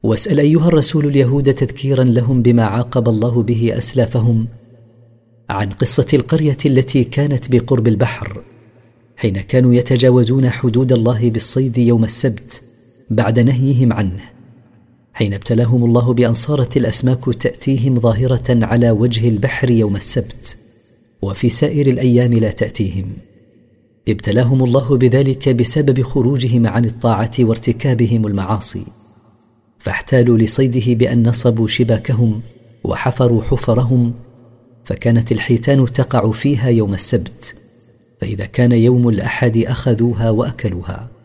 واسأل أيها الرسول اليهود تذكيرا لهم بما عاقب الله به أسلافهم عن قصة القرية التي كانت بقرب البحر، حين كانوا يتجاوزون حدود الله بالصيد يوم السبت بعد نهيهم عنه، حين ابتلاهم الله بأن صارت الأسماك تأتيهم ظاهرة على وجه البحر يوم السبت، وفي سائر الأيام لا تأتيهم. ابتلاهم الله بذلك بسبب خروجهم عن الطاعة وارتكابهم المعاصي، فاحتالوا لصيده بأن نصبوا شباكهم وحفروا حفرهم، فكانت الحيتان تقع فيها يوم السبت، فإذا كان يوم الأحد أخذوها وأكلوها.